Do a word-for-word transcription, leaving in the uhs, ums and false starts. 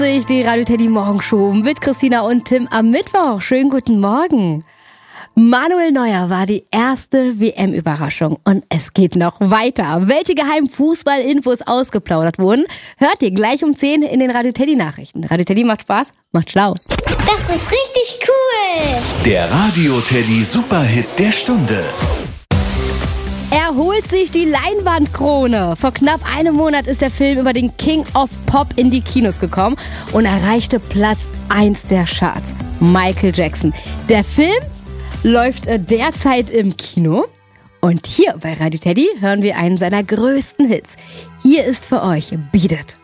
Ich die Radio Teddy Morgenshow mit Christina und Tim am Mittwoch. Schönen guten Morgen. Manuel Neuer war die erste W M-Überraschung und es geht noch weiter. Welche geheimen Fußballinfos ausgeplaudert wurden, hört ihr gleich um zehn in den Radio Teddy Nachrichten. Radio Teddy macht Spaß, macht schlau. Das ist richtig cool. Der Radio Teddy Superhit der Stunde. Er holt sich die Leinwandkrone. Vor knapp einem Monat ist der Film über den King of Pop in die Kinos gekommen und erreichte Platz eins der Charts. Michael Jackson. Der Film läuft derzeit im Kino. Und hier bei Radio Teddy hören wir einen seiner größten Hits. Hier ist für euch Beat It.